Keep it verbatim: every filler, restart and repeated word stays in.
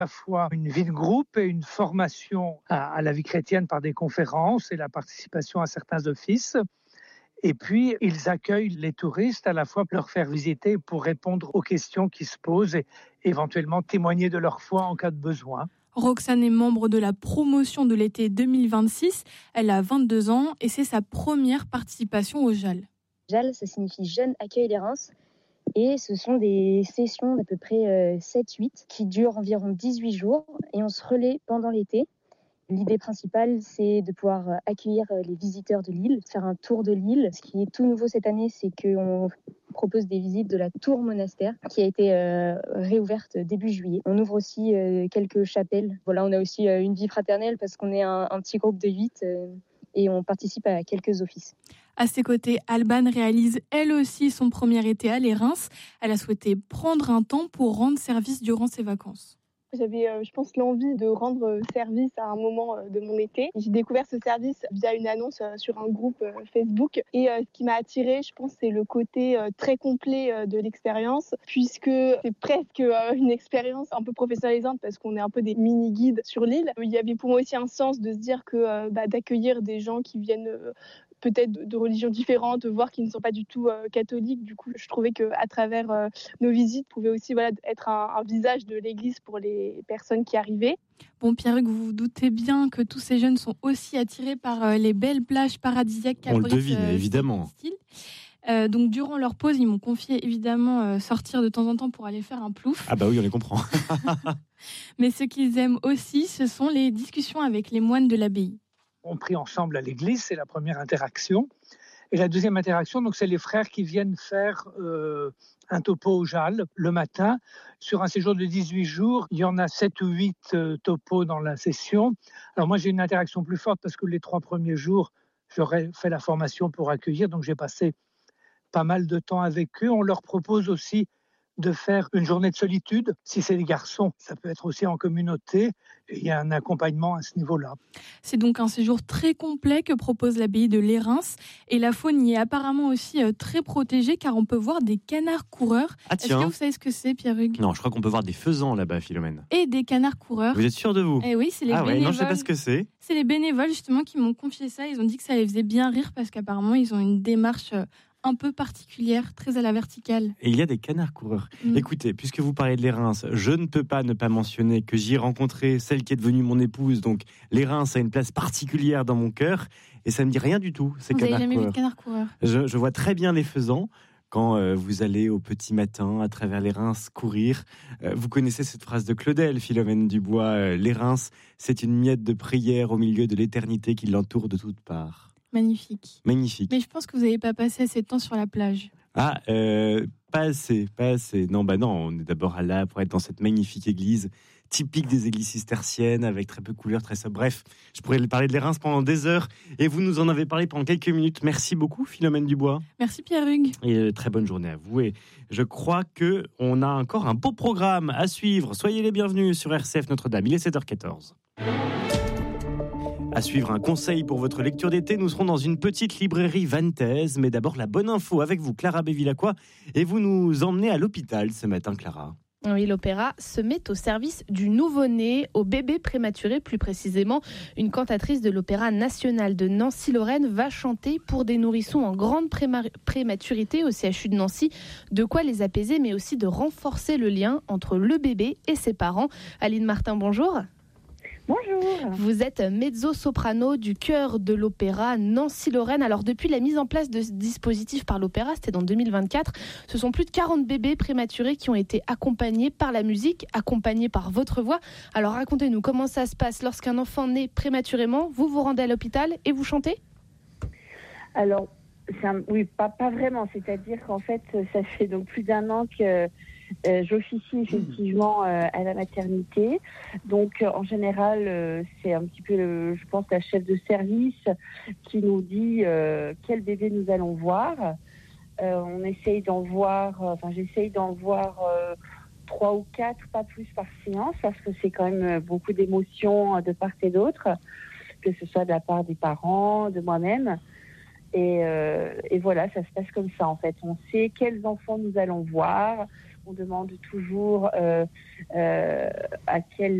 à la fois une vie de groupe et une formation à, à la vie chrétienne par des conférences et la participation à certains offices. Et puis, ils accueillent les touristes à la fois pour leur faire visiter, pour répondre aux questions qui se posent et éventuellement témoigner de leur foi en cas de besoin. Roxane est membre de la promotion de l'été deux mille vingt-six. Elle a vingt-deux ans et c'est sa première participation au J A L. J A L, ça signifie Jeunes Accueil les Reims. Et ce sont des sessions d'à peu près sept huit qui durent environ dix-huit jours et on se relaie pendant l'été. L'idée principale, c'est de pouvoir accueillir les visiteurs de l'île, faire un tour de l'île. Ce qui est tout nouveau cette année, c'est qu'on propose des visites de la tour monastère qui a été euh, réouverte début juillet. On ouvre aussi euh, quelques chapelles. Voilà, on a aussi euh, une vie fraternelle parce qu'on est un, un petit groupe de huit euh, et on participe à quelques offices. À ses côtés, Alban réalise elle aussi son premier été à les Reims. Elle a souhaité prendre un temps pour rendre service durant ses vacances. J'avais, euh, je pense, l'envie de rendre service à un moment euh, de mon été. J'ai découvert ce service via une annonce euh, sur un groupe euh, Facebook. Et euh, ce qui m'a attirée, je pense, c'est le côté euh, très complet euh, de l'expérience, puisque c'est presque euh, une expérience un peu professionnalisante parce qu'on est un peu des mini-guides sur l'île. Il y avait pour moi aussi un sens de se dire que euh, bah, d'accueillir des gens qui viennent euh, peut-être de religions différentes, voire qui ne sont pas du tout euh, catholiques. Du coup, je trouvais qu'à travers euh, nos visites, pouvait aussi voilà, être un, un visage de l'Église pour les personnes qui arrivaient. Bon, Pierre-Hugues, vous vous doutez bien que tous ces jeunes sont aussi attirés par euh, les belles plages paradisiaques qu'abrite. On le devine, euh, évidemment. Euh, donc, durant leur pause, ils m'ont confié évidemment euh, sortir de temps en temps pour aller faire un plouf. Ah bah oui, on les comprend. Mais ce qu'ils aiment aussi, ce sont les discussions avec les moines de l'abbaye. On prie ensemble à l'église, c'est la première interaction. Et la deuxième interaction, donc, c'est les frères qui viennent faire euh, un topo au J A L le matin. Sur un séjour de dix-huit jours, il y en a sept ou huit euh, topos dans la session. Alors moi, j'ai une interaction plus forte parce que les trois premiers jours, j'aurais fait la formation pour accueillir, donc j'ai passé pas mal de temps avec eux. On leur propose aussi de faire une journée de solitude. Si c'est des garçons, ça peut être aussi en communauté. Il y a un accompagnement à ce niveau-là. C'est donc un séjour très complet que propose l'abbaye de les Reims. Et la faune y est apparemment aussi très protégée car on peut voir des canards coureurs. Ah, tiens. Est-ce que vous savez ce que c'est, Pierre-Hugues ? Non, je crois qu'on peut voir des faisans là-bas, Philomène. Et des canards coureurs. Vous êtes sûr de vous ? Eh oui, c'est les ah bénévoles. Ouais, non, je sais pas ce que c'est. C'est les bénévoles justement qui m'ont confié ça. Ils ont dit que ça les faisait bien rire parce qu'apparemment ils ont une démarche un peu particulière, très à la verticale. Et il y a des canards coureurs. Mmh. Écoutez, puisque vous parlez de les Reims, je ne peux pas ne pas mentionner que j'y ai rencontré celle qui est devenue mon épouse. Donc, les Reims a une place particulière dans mon cœur. Et ça ne me dit rien du tout, ces vous canards coureurs. Vous n'avez jamais coureurs. vu de canards coureurs ? je, je vois très bien les faisans. Quand euh, vous allez au petit matin à travers les Reims courir. Euh, vous connaissez cette phrase de Claudel, Philomène Dubois, euh, les Reims, c'est une miette de prière au milieu de l'éternité qui l'entoure de toutes parts. Magnifique. Magnifique. Mais je pense que vous n'avez pas passé assez de temps sur la plage. Ah, euh, pas assez, pas assez. Non, bah non, on est d'abord là pour être dans cette magnifique église, typique des églises cisterciennes, avec très peu de couleurs, très sobre. Bref, je pourrais parler de les Reims pendant des heures, et vous nous en avez parlé pendant quelques minutes. Merci beaucoup, Philomène Dubois. Merci, Pierre-Hugues. Et euh, très bonne journée à vous. Et je crois qu'on a encore un beau programme à suivre. Soyez les bienvenus sur R C F Notre-Dame. Il est sept heures quatorze. À suivre un conseil pour votre lecture d'été, nous serons dans une petite librairie vantaise, mais d'abord la bonne info avec vous, Clara Bévilacqua, et vous nous emmenez à l'hôpital ce matin, Clara. Oui, l'opéra se met au service du nouveau-né, au bébé prématuré plus précisément. Une cantatrice de l'Opéra national de Nancy-Lorraine va chanter pour des nourrissons en grande préma- prématurité au C H U de Nancy. De quoi les apaiser, mais aussi de renforcer le lien entre le bébé et ses parents. Aline Martin, bonjour. Bonjour. Vous êtes mezzo-soprano du chœur de l'opéra Nancy-Lorraine. Alors depuis la mise en place de ce dispositif par l'opéra, c'était dans deux mille vingt-quatre, ce sont plus de quarante bébés prématurés qui ont été accompagnés par la musique, accompagnés par votre voix. Alors racontez-nous comment ça se passe lorsqu'un enfant naît prématurément. Vous vous rendez à l'hôpital et vous chantez ? Alors, c'est un, oui, pas, pas vraiment. C'est-à-dire qu'en fait, ça fait donc plus d'un an que Euh, j'officie effectivement euh, à la maternité. Donc, euh, en général, euh, c'est un petit peu, le, je pense, la chef de service qui nous dit euh, quel bébé nous allons voir. Euh, on essaye d'en voir, euh, enfin, j'essaye d'en voir euh, trois ou quatre, pas plus par séance, parce que c'est quand même beaucoup d'émotions euh, de part et d'autre, que ce soit de la part des parents, de moi-même. Et, euh, et voilà, ça se passe comme ça en fait. On sait quels enfants nous allons voir. on demande toujours euh, euh, à quel